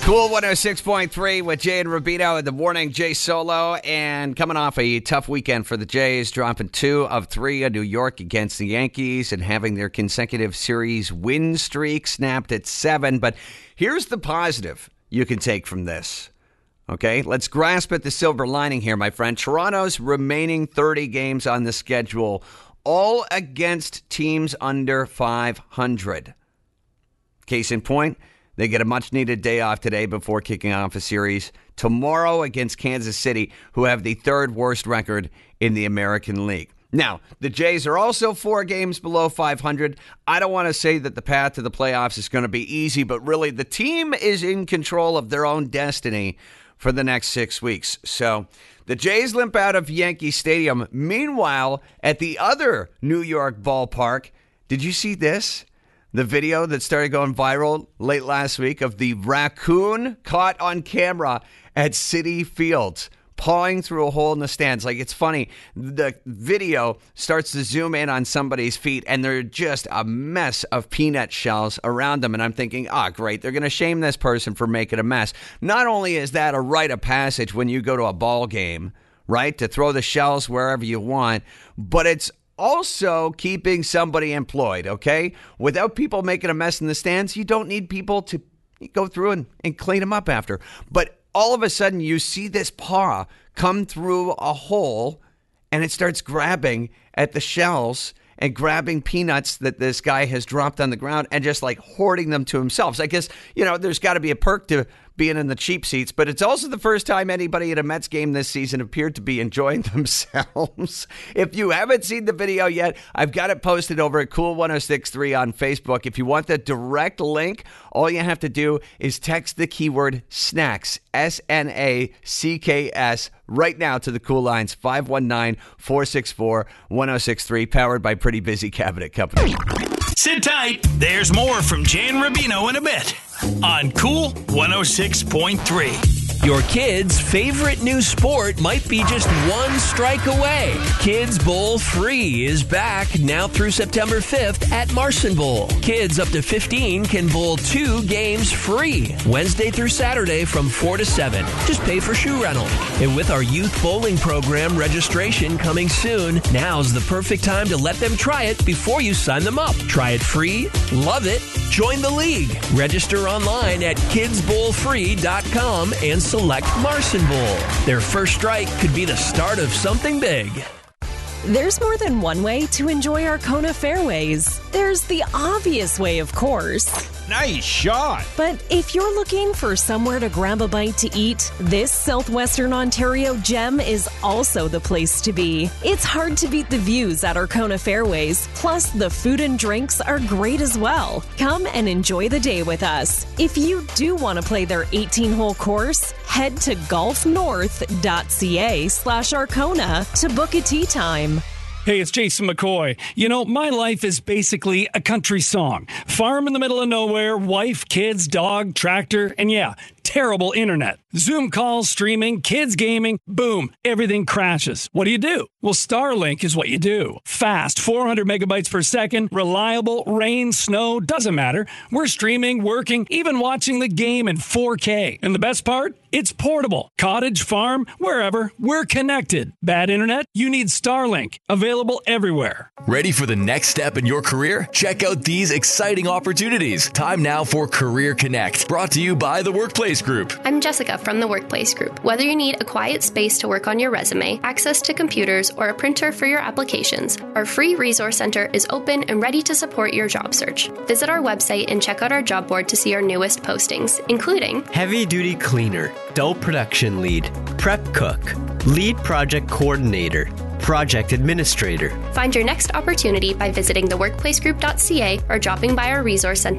Cool 106.3 with Jay and Rubino in the morning. Jay Solo, and coming off a tough weekend for the Jays, dropping 2 of 3 in New York against the Yankees and having their consecutive series win streak snapped at 7. But here's the positive you can take from this. Okay, let's grasp at the silver lining here, my friend. Toronto's remaining 30 games on the schedule, all against teams under 500. Case in point, they get a much-needed day off today before kicking off a series tomorrow against Kansas City, who have the 3rd worst record in the American League. Now, the Jays are also 4 games below 500. I don't want to say that the path to the playoffs is going to be easy, but really the team is in control of their own destiny for the next 6 weeks. So the Jays limp out of Yankee Stadium. Meanwhile, at the other New York ballpark, did you see this? The video that started going viral late last week of the raccoon caught on camera at Citi Field, pawing through a hole in the stands. Like, it's funny. The video starts to zoom in on somebody's feet, and they're just a mess of peanut shells around them. And I'm thinking, great. They're going to shame this person for making a mess. Not only is that a rite of passage when you go to a ball game, right, to throw the shells wherever you want, but it's also keeping somebody employed, okay? Without people making a mess in the stands, you don't need people to go through and clean them up after. But all of a sudden, you see this paw come through a hole, and it starts grabbing at the shells and grabbing peanuts that this guy has dropped on the ground and just like hoarding them to himself. So I guess, there's got to be a perk to being in the cheap seats, but it's also the first time anybody at a Mets game this season appeared to be enjoying themselves. If you haven't seen the video yet, I've got it posted over at Cool 1063 on Facebook. If you want the direct link, all you have to do is text the keyword snacks, SNACKS, right now to the Cool Lines, 519-464-1063, powered by Pretty Busy Cabinet Company. Sit tight. There's more from Jay and Rubino in a bit on Cool 106.3. Your kid's favorite new sport might be just one strike away. Kids Bowl Free is back now through September 5th at Marson Bowl. Kids up to 15 can bowl 2 games free, Wednesday through Saturday from 4 to 7. Just pay for shoe rental. And with our youth bowling program registration coming soon, now's the perfect time to let them try it before you sign them up. Try it free, love it, join the league. Register online at kidsbowlfree.com and select Marson Bowl. Their first strike could be the start of something big. There's more than one way to enjoy Arkona Fairways. There's the obvious way, of course. Nice shot. But if you're looking for somewhere to grab a bite to eat, this Southwestern Ontario gem is also the place to be. It's hard to beat the views at Arkona Fairways. Plus, the food and drinks are great as well. Come and enjoy the day with us. If you do want to play their 18-hole course, head to golfnorth.ca/Arkona to book a tee time. Hey, it's Jason McCoy. My life is basically a country song. Farm in the middle of nowhere, wife, kids, dog, tractor, and terrible internet. Zoom calls, streaming, kids gaming, boom, everything crashes. What do? Well, Starlink is what you do. Fast, 400 megabytes per second, reliable, rain, snow, doesn't matter. We're streaming, working, even watching the game in 4K. And the best part? It's portable. Cottage, farm, wherever, we're connected. Bad internet? You need Starlink. Available everywhere. Ready for the next step in your career? Check out these exciting opportunities. Time now for Career Connect, brought to you by the Workplace Group. I'm Jessica from the Workplace Group. Whether you need a quiet space to work on your resume, access to computers, or a printer for your applications, our free resource center is open and ready to support your job search. Visit our website and check out our job board to see our newest postings, including heavy duty cleaner, dough production lead, prep cook, lead project coordinator, project administrator. Find your next opportunity by visiting theworkplacegroup.ca or dropping by our resource center